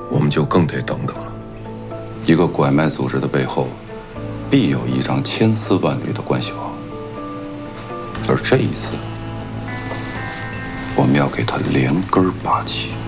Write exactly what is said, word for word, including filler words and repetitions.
我们就更得等等了。 一个拐卖组织的背后，必有一张千丝万缕的关系网。而这一次，我们要给他连根拔起。